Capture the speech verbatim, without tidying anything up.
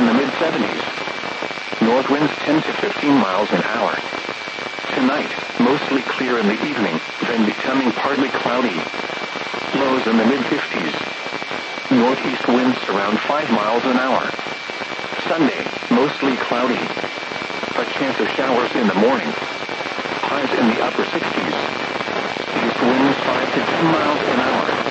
in the mid seventies. North winds ten to fifteen miles an hour. Tonight, mostly clear in the evening, then becoming partly cloudy. Lows in the mid fifties. Northeast winds around five miles an hour. Sunday, mostly cloudy. A chance of showers in the morning. Highs in the upper sixties. East winds five to ten miles an hour.